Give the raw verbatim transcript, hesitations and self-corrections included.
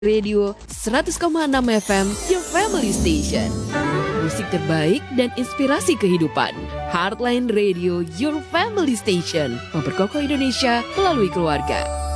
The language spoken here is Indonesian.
Radio seratus koma enam F M, Your Family Station. Musik terbaik dan inspirasi kehidupan. Heartline Radio, Your Family Station. Memperkokoh Indonesia melalui keluarga.